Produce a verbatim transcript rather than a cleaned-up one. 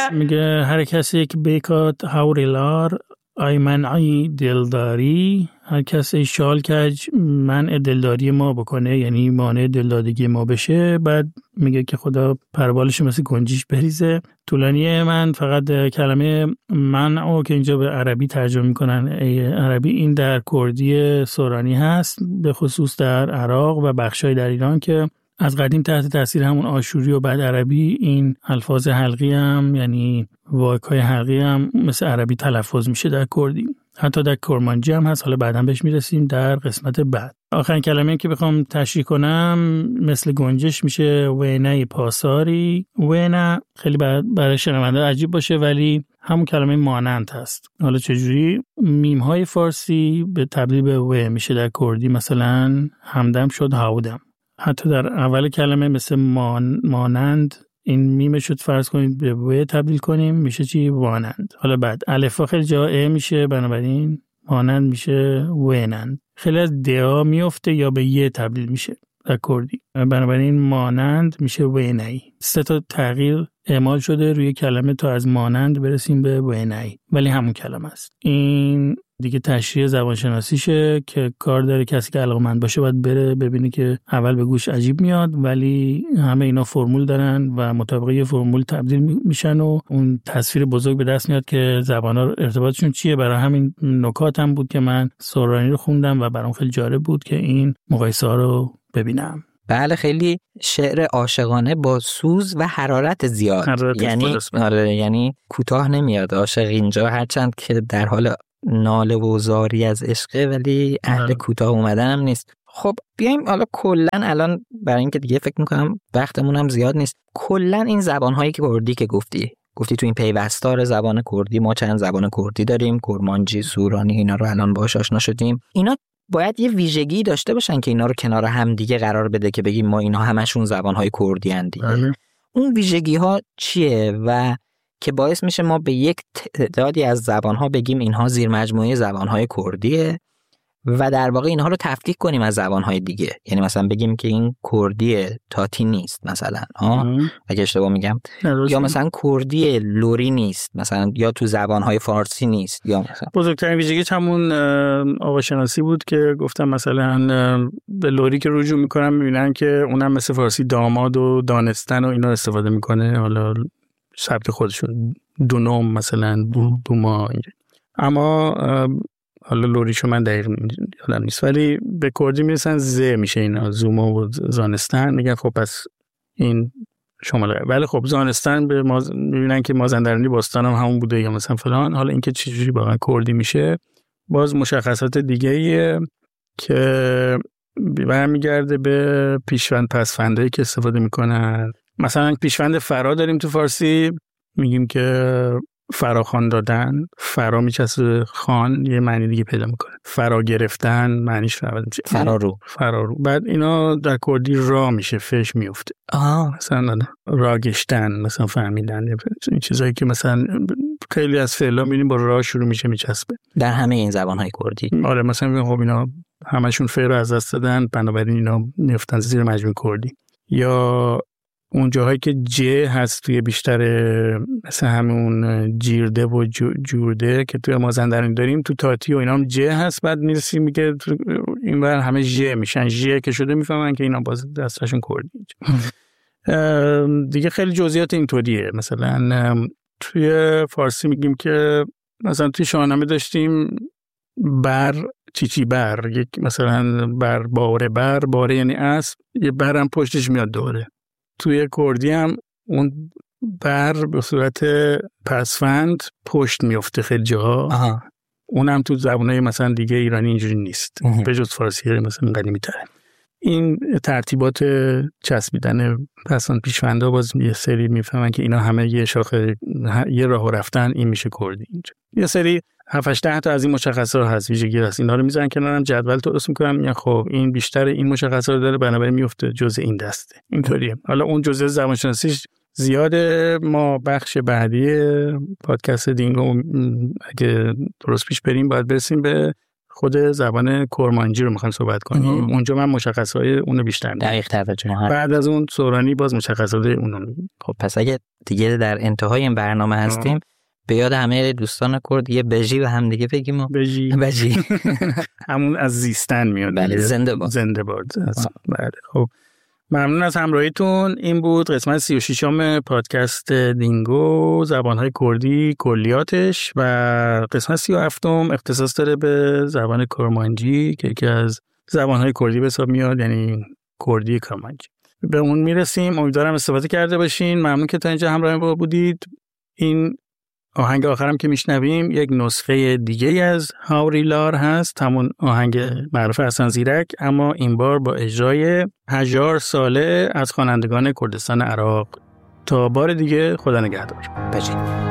میگه هر کسی که بیکات هاوریلار ای منعی دلداری، هر کسی شال کج منع دلداری ما بکنه، یعنی مانع دلدادگی ما بشه. بعد میگه که خدا پربالش مثل گنجیش بریزه. طولانیه، من فقط کلمه منع که اینجا به عربی ترجمه میکنن ای عربی، این در کردی سورانی هست، به خصوص در عراق و بخشای در ایران که از قدیم تحت تاثیر همون آشوری و بعد عربی این الفاظ حلقی هم، یعنی واژه‌های حلقی هم مثل عربی تلفظ میشه در کردی. حتی در کرمانجی هم هست، حالا بعداً بهش میرسیم در قسمت بعد. آخرین کلمه‌ای که بخوام تشریح کنم مثل گنجش میشه وینه پاساری. وینه خیلی برای شنونده عجیب باشه ولی همون کلمه مانند هست. حالا چجوری؟ میم‌های فارسی به تبدیل به و میشه در کردی، مثلا همدم شد هاودم. حتی در اول کلمه مثل مان، مانند، این میمه شد فرض کنید به و تبدیل کنیم میشه چی؟ وانند. حالا بعد الفا خیلی جا ا میشه، بنابراین مانند میشه وینند. خیلی از دعا میفته یا به ی تبدیل میشه در کردی، بنابراین مانند میشه وینایی. سه تا تغییر اعمال شده روی کلمه تا از مانند برسیم به وینایی، ولی همون کلمه است. این دیگه تشریح زبانشناسیشه که کار داره کسی که علاقه‌مند باشه باید بره ببینه که اول به گوش عجیب میاد ولی همه اینا فرمول دارن و مطابق یه فرمول تبدیل میشن و اون تصویر بزرگ به دست میاد که زبان‌ها ارتباطشون چیه. برای همین نکات هم بود که من سورانی رو خوندم و برام خیلی جالب بود که این مقایسه ها رو ببینم. بله، خیلی شعر عاشقانه با سوز و حرارت زیاد، حرارت یعنی آره، یعنی کوتاه نمیاد عاشق اینجا، هرچند که در حال ناله و زاری از عشقه ولی اهل کوتاه اومدن هم نیست. خب بیایم حالا کلن الان برای اینکه دیگه فکر میکنم وقتمون هم زیاد نیست، کلن این زبان‌هایی که کردی که گفتی گفتی تو این پیوستار زبان کردی ما چند زبان کردی داریم، کرمانجی، سورانی، اینا رو الان باهاش آشنا شدیم. اینا باید یه ویژگی داشته باشن که اینا رو کنار هم دیگه قرار بده که بگیم ما اینا همشون زبان‌های کردی ان دیگه. اون ویژگی‌ها چیه و که باعث میشه ما به یک تعدادی از زبان‌ها بگیم اینها زیر مجموعه زبان‌های کردیه و در واقع اینها رو تفکیک کنیم از زبان‌های دیگه، یعنی مثلا بگیم که این کردی تاتی نیست مثلا، ها اگه اشتباه میگم، یا مثلا کردی لوری نیست مثلا، یا تو زبان‌های فارسی نیست، یا مثلا بزرگترین ویژگی همون آوا شناسی بود که گفتم مثلا به لوری که رجوع میکنن میبینن که اونم مثل فارسی داماد و دانستن و اینا استفاده میکنه، حالا سبت خودشون دونوم مثلا بوما اینجا. اما حالا لوریشو من دقیق یادم نیست ولی به کردی میرسن ز میشه اینا، زوما و زانستن، میگن خب پس این شمال غرب. ولی خب زانستن به ما میبینن که مازندرانی باستان هم همون بوده یا مثلا فلان. حالا اینکه چجوری واقعا کردی میشه باز مشخصات دیگه ایه که برمیگرده به پیشوند پسفندایی که استفاده میکنن. مثلا پیشوند فرا داریم تو فارسی، میگیم که فراخوان دادن، فرا میچسبه خان یه معنی دیگه پیدا میکنه، فرا گرفتن معنیش فرا میشه فرارو فرارو. بعد اینا در کردی را میشه، فش میفته. آه مثلا را گشتن، مثلا فهمیدن، این چیزایی که مثلا خیلی از فعلا میبینیم با را شروع میشه میچسبه در همه این زبانهای کردی. آره مثلا میگم خب اینا همشون فعل رو از دست دادن بنابراین اینا میافتن زیر مجموع کردی. یا اون جاهایی که ج هست توی بیشتر مثل همون جیرده و جورده که توی مازندرانی داریم، تو تاتی و اینا هم ج هست. بعد میرسیم میگه این بر همه ژ میشن، ژ که شده میفهمن که اینا باز دستشون کردی دیگه. خیلی جزئیات اینطوریه. مثلا توی فارسی میگیم که مثلا توی شاهنامه داشتیم بر چیچی بر، یک مثلا بر باره، بر باره یعنی اسب، یه برم پشتش میاد دوره. توی کردی هم اون بر به صورت پسفند پشت میفته خیلی جاها، اونم تو زبانهای مثلا دیگه ایرانی اینجوری نیست به جز فارسی مثلا قدیمی تره. این ترتیبات چسبیدن پسفند پیشوندا باز یه سری میفهمن که اینا همه یه شاخه یه راه رفتن، این میشه کردی. اینجا یه سری هفت هشت تا از این مشخصات هست، ویژگی هست، اینا رو میذارن کنارم، جدول درست میکنم، میگن خب این بیشتر این مشخصات رو داره بنابراین میفته جزء این دسته. اینطوریه. حالا اون جزء زبانشناسیش زیاده. ما بخش بعدی پادکست دینگو اگه درست پیش بریم باید برسیم به خود زبان کرمانجی رو میخوایم صحبت کنیم. اونجا من مشخصهای اونو بیشتر میدونم. دقیق تر ترجمه. بعد از اون سورانی باز مشخصات اونو میگیم. خب پس اگه دیگه در انتهای این برنامه هستیم آه. به یاد همه دوستان کرد یه بژی و هم دیگه بگیم. بژی بژی همون از زیستن میاد. بله زنده باد. زنده باد. بله خب ممنون از همراهیتون. این بود قسمت سی و ششم پادکست دینگو، زبانهای کردی کلیاتش، و قسمت سی و هفتم اختصاص داره به زبان کرمانجی که یکی از زبانهای کردی به حساب میاد، یعنی کردی کرمانجی. به اون میرسیم. امیدوارم استفاده کرده باشین. ممنون که تا اینجا همراه ما بودید. این آهنگ آخرم که میشنویم یک نسخه دیگه از هاوریلار هست، همون آهنگ معروف حسن زیرک، اما این بار با اجرای هجار ساله از خوانندگان کردستان عراق. تا بار دیگه، خدا نگهدار. بجید.